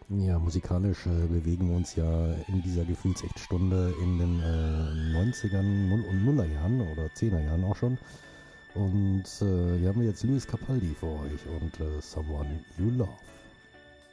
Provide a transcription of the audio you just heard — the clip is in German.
Ja, musikalisch bewegen wir uns ja in dieser Gefühlsechtstunde in den 90ern und Nullerjahren oder 10er Jahren auch schon. Und hier haben wir jetzt Luis Capaldi für euch und Someone You Love.